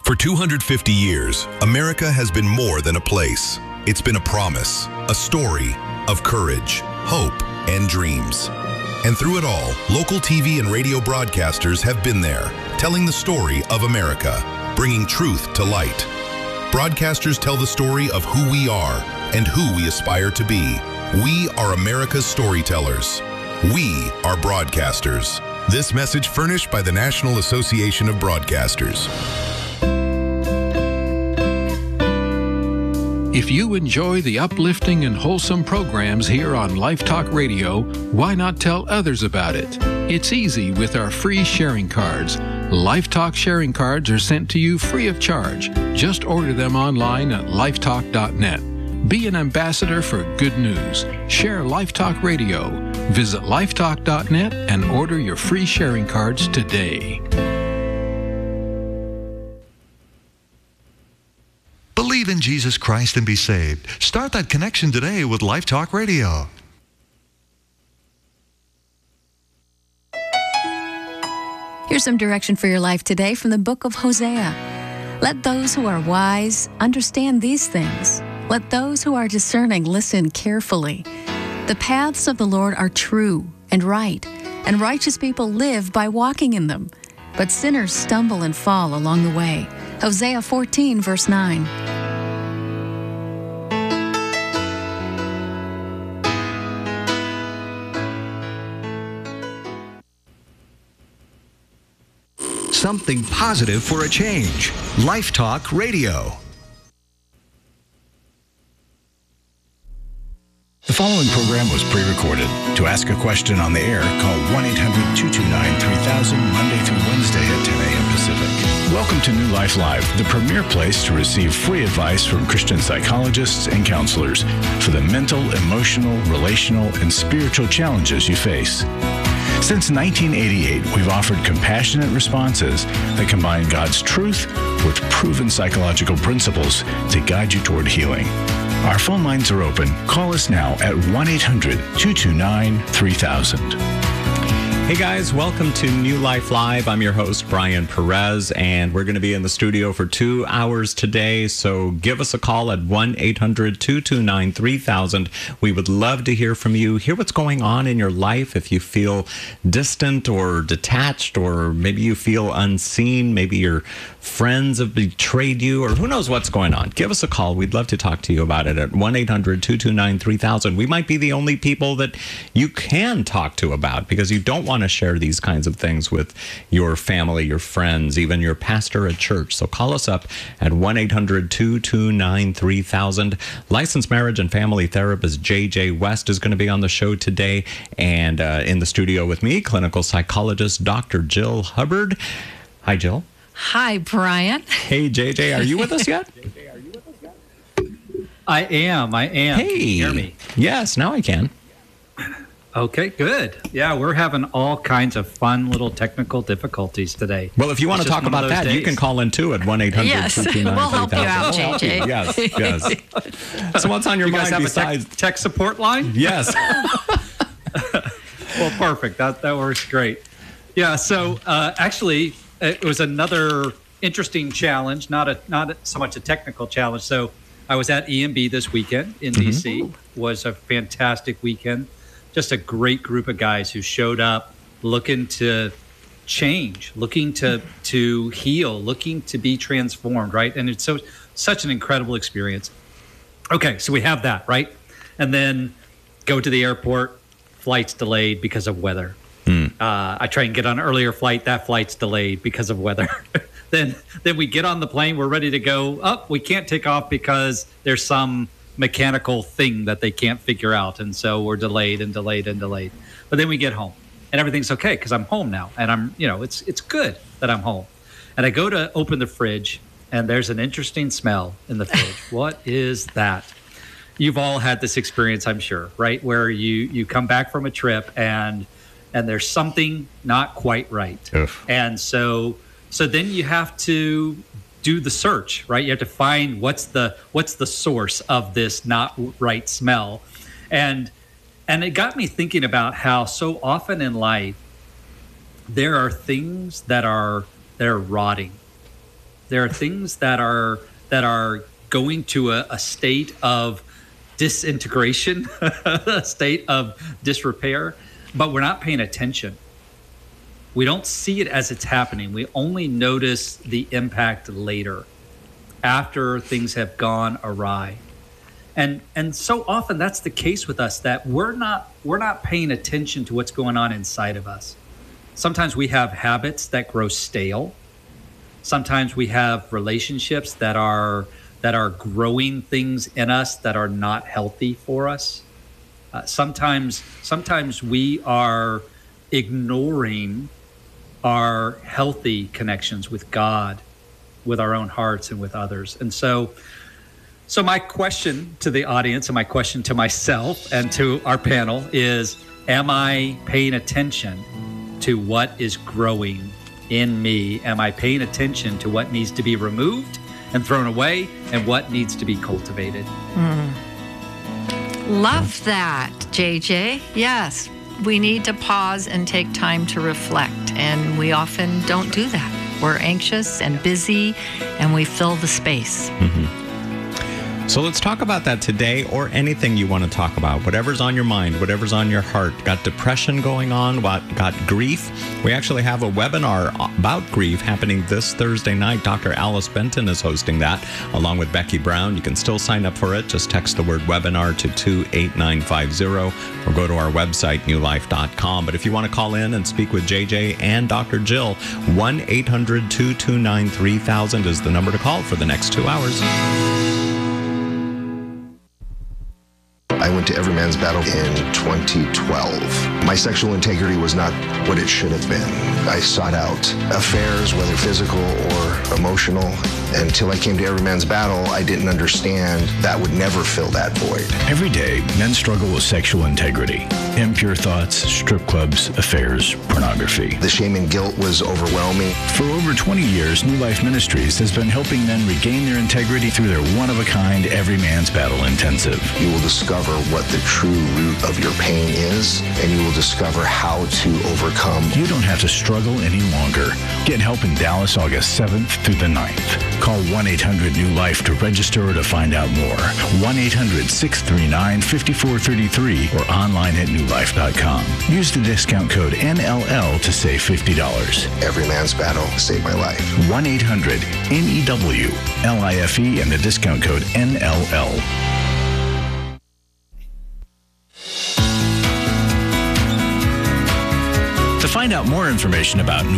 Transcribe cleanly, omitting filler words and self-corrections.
For 250 years, America has been more than a place. It's been a promise, a story of courage, hope, and dreams. And through it all, local TV and radio broadcasters have been there, telling the story of America, bringing truth to light. Broadcasters tell the story of who we are and who we aspire to be. We are America's storytellers. We are broadcasters. This message furnished by the National Association of Broadcasters. If you enjoy the uplifting and wholesome programs here on Life Talk Radio, why not tell others about it? It's easy with our free sharing cards. Life Talk sharing cards are sent to you free of charge. Just order them online at lifetalk.net. Be an ambassador for good news. Share Life Talk Radio. Visit lifetalk.net and order your free sharing cards today. Believe in Jesus Christ and be saved. Start that connection today with Life Talk Radio. Here's some direction for your life today from the book of Hosea. Let those who are wise understand these things. Let those who are discerning listen carefully. The paths of the Lord are true and right, and righteous people live by walking in them. But sinners stumble and fall along the way. Hosea 14, verse 9. Something positive for a change. Life Talk Radio. The following program was pre-recorded. To ask a question on the air, call 1-800-229-3000 Monday through Wednesday at 10 a.m. Pacific. Welcome to New Life Live, the premier place to receive free advice from Christian psychologists and counselors for the mental, emotional, relational, and spiritual challenges you face. Since 1988, we've offered compassionate responses that combine God's truth with proven psychological principles to guide you toward healing. Our phone lines are open. Call us now at 1-800-229-3000. Hey guys, welcome to New Life Live. I'm your host, Brian Perez, and we're going to be in the studio for 2 hours today. So give us a call at 1-800-229-3000. We would love to hear from you. Hear what's going on in your life. If you feel distant or detached, or maybe you feel unseen, maybe your friends have betrayed you, or who knows what's going on. Give us a call. We'd love to talk to you about it at 1-800-229-3000. We might be the only people that you can talk to about, because you don't want to share these kinds of things with your family, your friends, even your pastor at church. So call us up at 1-800-229-3000. Licensed marriage and family therapist J.J. West is going to be on the show today. And in the studio with me, clinical psychologist Dr. Jill Hubbard. Hi, Jill. Hi, Brian. Hey, J.J., are you with us yet? I am. Hey. Can you hear me? Yes, now I can. Okay, good. Yeah, we're having all kinds of fun little technical difficulties today. Well, if you want to talk about that, you can call in too at 1-800-229-3000. Yes, we'll help you out, JJ. Yes. So what's on your mind have besides a tech support line? Yes. Well, perfect. That works great. Yeah. So actually, it was another interesting challenge. Not so much a technical challenge. So I was at EMB this weekend in DC. Was a fantastic weekend. Just a great group of guys who showed up looking to change, looking to heal, looking to be transformed, right? And it's such an incredible experience. Okay, so we have that, right? And then go to the airport, flight's delayed because of weather. I try and get on an earlier flight, that flight's delayed because of weather. Then we get on the plane, we're ready to go. Oh, we can't take off because there's some mechanical thing that they can't figure out, and so we're delayed. But then we get home and everything's okay because I'm home now, and I'm it's good that I'm home. And I go to open the fridge and there's an interesting smell in the fridge. What is that? You've all had this experience, I'm sure, right? Where you come back from a trip and there's something not quite right. Oof. And so then you have to do the search, right? You have to find what's the source of this not right smell. And it got me thinking about how so often in life there are things that are rotting. There are things that are going to a state of disintegration, a state of disrepair, but we're not paying attention. We don't see it as it's happening. We only notice the impact later, after things have gone awry. And so often that's the case with us, that we're not paying attention to what's going on inside of us. Sometimes we have habits that grow stale. Sometimes we have relationships that are growing things in us that are not healthy for us. Sometimes we are ignoring our healthy connections with God, with our own hearts and with others. And so my question to the audience and my question to myself and to our panel is, am I paying attention to what is growing in me? Am I paying attention to what needs to be removed and thrown away and what needs to be cultivated? Love that, JJ. Yes, we need to pause and take time to reflect, and we often don't do that. We're anxious and busy, and we fill the space. So let's talk about that today, or anything you want to talk about. Whatever's on your mind, whatever's on your heart. Got depression going on? Got grief? We actually have a webinar about grief happening this Thursday night. Dr. Alice Benton is hosting that, along with Becky Brown. You can still sign up for it. Just text the word webinar to 28950 or go to our website, newlife.com. But if you want to call in and speak with JJ and Dr. Jill, 1-800-229-3000 is the number to call for the next 2 hours. I went to Every Man's Battle in 2012. My sexual integrity was not what it should have been. I sought out affairs, whether physical or emotional. Until I came to Every Man's Battle, I didn't understand that would never fill that void. Every day, men struggle with sexual integrity. Impure thoughts, strip clubs, affairs, pornography. The shame and guilt was overwhelming. For over 20 years, New Life Ministries has been helping men regain their integrity through their one-of-a-kind Every Man's Battle Intensive. You will discover what the true root of your pain is, and you will discover how to overcome. You don't have to struggle any longer. Get help in Dallas August 7th through the 9th. Call 1-800-NEW-LIFE to register or to find out more. 1-800-639-5433 or online at newlife.com. Use the discount code NLL to save $50. Every Man's Battle saved my life. 1-800-NEW-LIFE and the discount code NLL. To find out more information about